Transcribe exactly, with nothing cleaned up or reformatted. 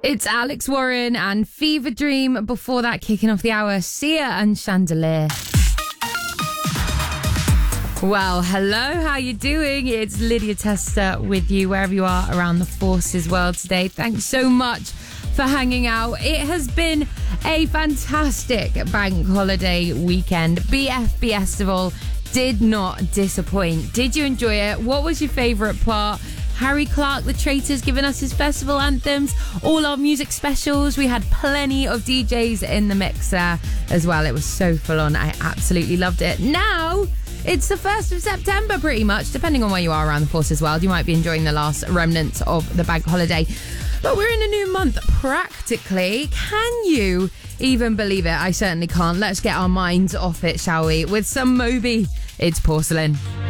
It's Alex Warren and Fever Dream. Before that, kicking off the hour, Sia and Chandelier. Well, hello, how you doing? It's Lydia Tester with you wherever you are around the Forces world today. Thanks so much for hanging out. It has been a fantastic bank holiday weekend. B F Festival did not disappoint. Did you enjoy it? What was your favourite part? Harry Clark, the Traitors, giving us his festival anthems, all our music specials. We had plenty of D Js in the mix there as well. It was so full on. I absolutely loved it. Now, it's the first of September pretty much, depending on where you are around the Forces world. You might be enjoying the last remnants of the bank holiday. But we're in a new month, practically. Can you even believe it? I certainly can't. Let's get our minds off it, shall we? With some Moby, it's Porcelain.